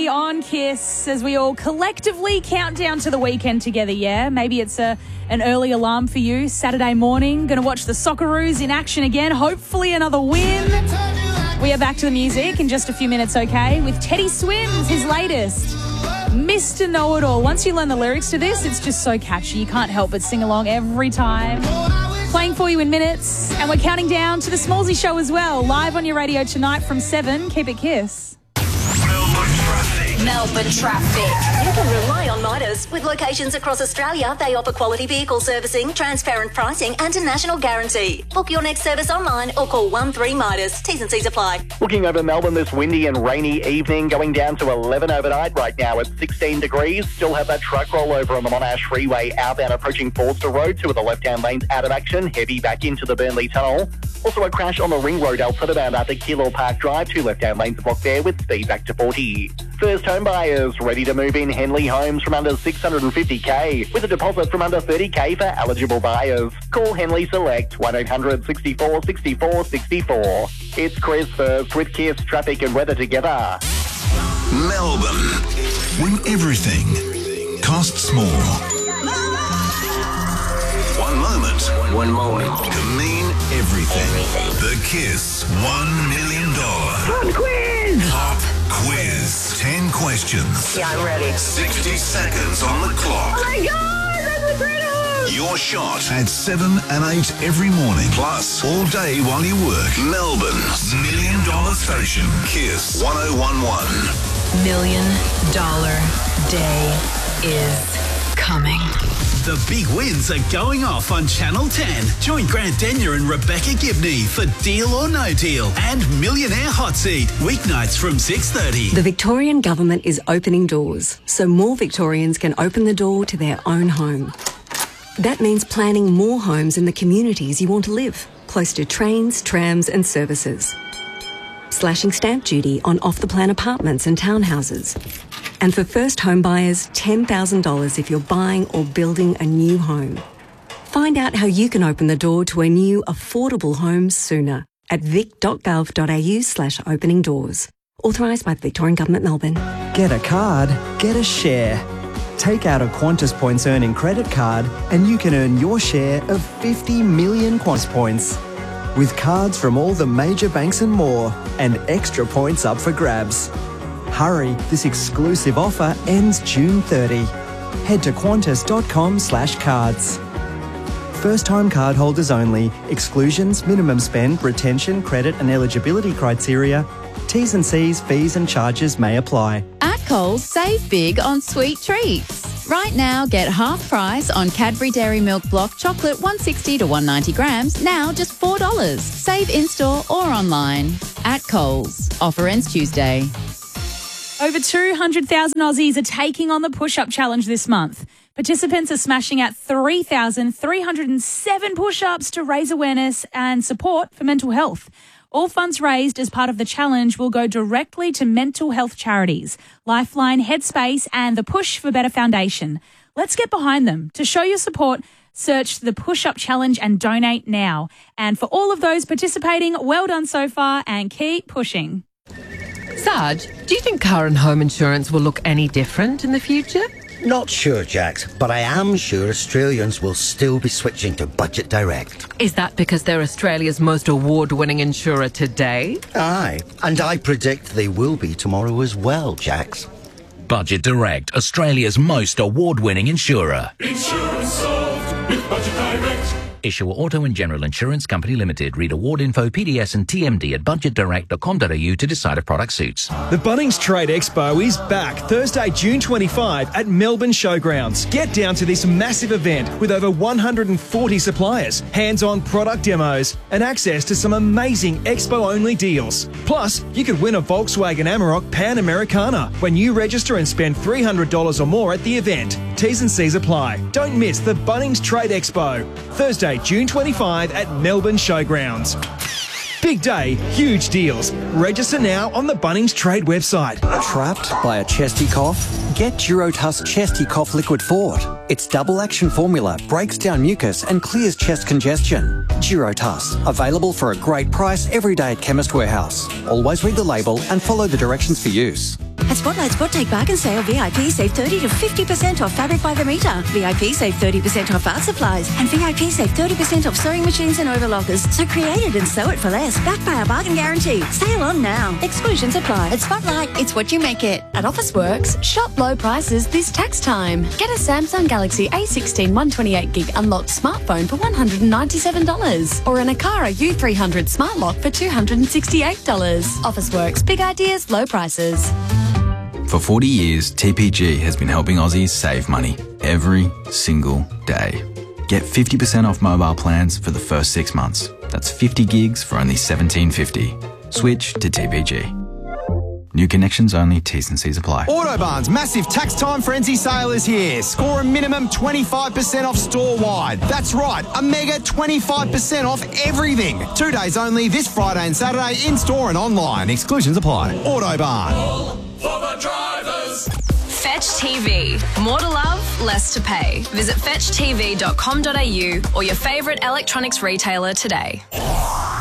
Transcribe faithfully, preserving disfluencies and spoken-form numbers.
Kennedy on Kiss as we all collectively count down to the weekend together, yeah? Maybe it's a an early alarm for you, Saturday morning. Going to watch the Socceroos in action again. Hopefully another win. We are back to the music in just a few minutes, okay? With Teddy Swims, his latest, Mister Know-It-All. Once you learn the lyrics to this, it's just so catchy. You can't help but sing along every time. Playing for you in minutes. And we're counting down to the Smallsy Show as well. Live on your radio tonight from seven. Keep it Kiss. Melbourne traffic. Melbourne traffic. You can rely on Midas. With locations across Australia, they offer quality vehicle servicing, transparent pricing and a national guarantee. Book your next service online or call one three Midas. T's and C's apply. Looking over Melbourne this windy and rainy evening, going down to eleven overnight right now at sixteen degrees. Still have that truck rollover on the Monash Freeway outbound approaching Forster Road. Two of the left-hand lanes out of action. Heavy back into the Burnley Tunnel. Also a crash on the Ring Road outside about at the Keilor Park Drive. Two left-hand lanes blocked there with speed back to forty. First home buyers ready to move in Henley Homes from under six hundred fifty K with a deposit from under thirty K for eligible buyers. Call Henley Select one eight hundred sixty-four sixty-four sixty-four. It's Chris first with Kiss traffic and weather together. Melbourne, when everything costs more. One moment, One moment. can mean everything. The Kiss one million dollars Pop quiz! Pop Quiz. Ten questions. Yeah, I'm ready. sixty seconds on the clock. Oh my God, that's incredible! Your shot at seven and eight every morning. Plus, all day while you work. Melbourne's million dollar station. Kiss one oh one one. Million dollar day is coming. The big wins are going off on Channel ten. Join Grant Denyer and Rebecca Gibney for Deal or No Deal and Millionaire Hot Seat, weeknights from six thirty. The Victorian Government is opening doors so more Victorians can open the door to their own home. That means planning more homes in the communities you want to live, close to trains, trams and services. Slashing stamp duty on off-the-plan apartments and townhouses. And for first home buyers, ten thousand dollars if you're buying or building a new home. Find out how you can open the door to a new affordable home sooner at vic.gov.au slash opening doors. Authorised by the Victorian Government, Melbourne. Get a card, get a share. Take out a Qantas Points earning credit card and you can earn your share of fifty million Qantas Points. With cards from all the major banks and more, and extra points up for grabs. Hurry, this exclusive offer ends June thirtieth. Head to qantas.com slash cards. First home card holders only. Exclusions, minimum spend, retention, credit and eligibility criteria. T's and C's, fees and charges may apply. At Coles, save big on sweet treats. Right now, get half price on Cadbury Dairy Milk Block Chocolate one sixty to one ninety grams, now just four dollars. Save in-store or online. At Coles. Offer ends Tuesday. Over two hundred thousand Aussies are taking on the push-up challenge this month. Participants are smashing out three thousand three hundred seven push-ups to raise awareness and support for mental health. All funds raised as part of the challenge will go directly to mental health charities, Lifeline, Headspace and the Push for Better Foundation. Let's get behind them. To show your support, search the Push-Up Challenge and donate now. And for all of those participating, well done so far and keep pushing. Sarge, do you think car and home insurance will look any different in the future? Not sure, Jax, but I am sure Australians will still be switching to Budget Direct. Is that because they're Australia's most award-winning insurer today? Aye, and I predict they will be tomorrow as well, Jax. Budget Direct, Australia's most award-winning insurer. Insurance solved with Budget Direct. Issuer Auto and General Insurance Company Limited. Read award info, P D S and T M D at budget direct dot com dot a u to decide if product suits. The Bunnings Trade Expo is back Thursday, June twenty-fifth at Melbourne Showgrounds. Get down to this massive event with over one hundred forty suppliers, hands-on product demos and access to some amazing expo-only deals. Plus, you could win a Volkswagen Amarok Pan Americana when you register and spend three hundred dollars or more at the event. T's and C's apply. Don't miss the Bunnings Trade Expo. Thursday, June twenty-fifth at Melbourne Showgrounds. Big day, huge deals. Register now on the Bunnings Trade website. Trapped by a chesty cough? Get Durotuss Chesty Cough Liquid Fort. Its double action formula breaks down mucus and clears chest congestion. Durotuss, available for a great price every day at Chemist Warehouse. Always read the label and follow the directions for use. Have At Spotlight Spot Take Bargain Sale, V I P save thirty to fifty percent off fabric by the metre. V I P save thirty percent off art supplies. And V I P save thirty percent off sewing machines and overlockers. So create it and sew it for less. Backed by our bargain guarantee. Sale on now. Exclusions apply. At Spotlight, it's what you make it. At Officeworks, shop low prices this tax time. Get a Samsung Galaxy A sixteen one twenty-eight gig unlocked smartphone for one hundred ninety-seven dollars or an Akara U three hundred smart lock for two hundred sixty-eight dollars. Officeworks, big ideas, low prices. For forty years, T P G has been helping Aussies save money every single day. Get fifty percent off mobile plans for the first six months. That's fifty gigs for only seventeen fifty. Switch to T P G. New connections only, T's and C's apply. Autobarn's massive tax time frenzy sale is here. Score a minimum twenty-five percent off store-wide. That's right, a mega twenty-five percent off everything. Two days only this Friday and Saturday in-store and online. Exclusions apply. Autobarn. For the drivers. Fetch T V. More to love, less to pay. Visit fetch t v dot com dot a u or your favourite electronics retailer today.